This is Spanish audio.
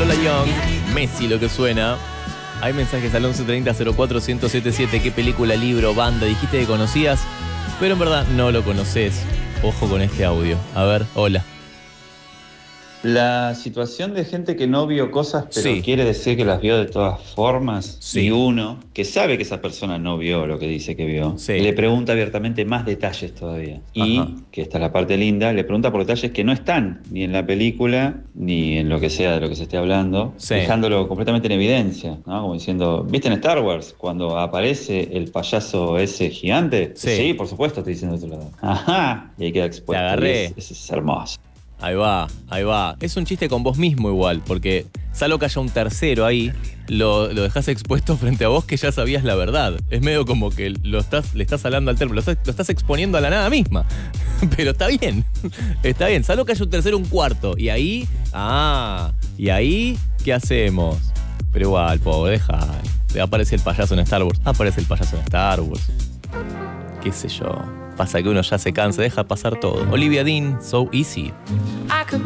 Lola Young, Messi lo que suena. Hay mensajes al 1130-04-1077. ¿Qué película, libro, banda dijiste que conocías? Pero en verdad no lo conoces. Ojo con este audio. A ver, hola. La situación de gente que no vio cosas, pero Sí. quiere decir que las vio de todas formas, Sí. y uno que sabe que esa persona no vio lo que dice que vio, Sí. le pregunta abiertamente más detalles todavía. Y, Ajá. que esta es la parte linda, le pregunta por detalles que no están ni en la película, ni en lo que sea de lo que se esté hablando, Sí. dejándolo completamente en evidencia, ¿no? Como diciendo, ¿viste en Star Wars cuando aparece el payaso ese gigante? Sí. Por supuesto, te dicen de otro lado. Ajá, y ahí queda expuesto. Te agarré. Y es hermoso. Ahí va, ahí va. Es un chiste con vos mismo igual, porque salvo que haya un tercero ahí, lo dejás expuesto frente a vos que ya sabías la verdad. Es medio como que le estás hablando al término, lo estás exponiendo a la nada misma. Pero está bien, está bien. Salvo que haya un tercero, un cuarto. Y ahí, ¿qué hacemos? Pero igual, pobre, deja. Aparece el payaso en Star Wars. Aparece el payaso en Star Wars. Qué sé yo. Pasa que uno ya se cansa, deja pasar todo. Olivia Dean, So Easy.